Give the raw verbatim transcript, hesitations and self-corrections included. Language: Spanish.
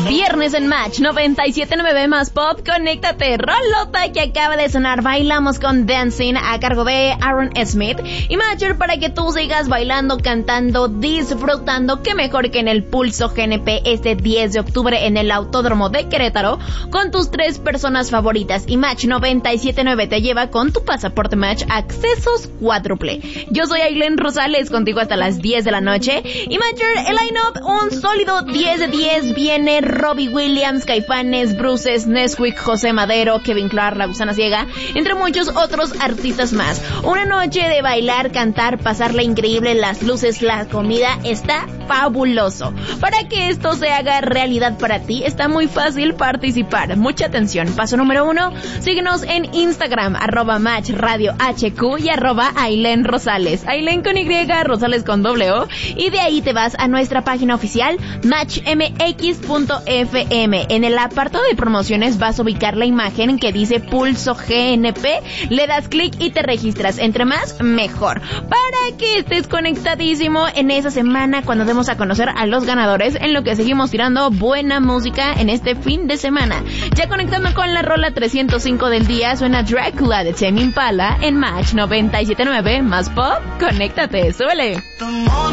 viernes en Match noventa y siete punto nueve más Pop. Conéctate, rolota que acaba de sonar. Bailamos con Dancing a cargo de Aaron Smith y Matcher para que tú sigas bailando, cantando, disfrutando. Qué mejor que en el Pulso G N P este diez de octubre en el Autódromo de Querétaro con tus tres personas favoritas. Y Match noventa y siete punto nueve te lleva con tu pasaporte Match accesos cuádruple. Yo soy Ailén Rosales, contigo hasta las diez de la noche. Y Matcher, el line-up, un sólido diez de diez. Viene Robbie Williams, Caifanes, Bruces, Nesquik, José Madero, Kevin Clark, La Gusana Ciega, entre muchos otros artistas más. Una noche de bailar, cantar, pasarla increíble, las luces, la comida, está fabuloso. Para que esto se haga realidad para ti, está muy fácil participar. Mucha atención. Paso número uno, síguenos en Instagram, arroba Match Radio H Q y arroba Ailén Rosales. Ailén con Y, Rosales con doble O. Y de ahí te vas a nuestra página oficial, match m x punto f m. En el apartado de promociones vas a ubicar la imagen que dice Pulso G N P, le das clic y te registras. Entre más, mejor. Para que estés conectadísimo en esa semana cuando demos a conocer a los ganadores, en lo que seguimos tirando buena música en este fin de semana. Ya conectando con la rola trescientos cinco del día, suena Dracula de Tame Impala en Match noventa y siete punto nueve más Pop. Conéctate, súbele.